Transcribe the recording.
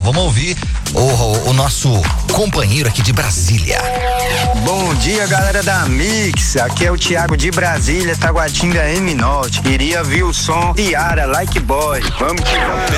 Vamos ouvir o nosso companheiro aqui de Brasília. Bom dia, galera da Mix. Aqui é o Thiago de Brasília, Taguatinga M Norte. Queria ver o som Tiara, Like Boy. Vamos que vamos.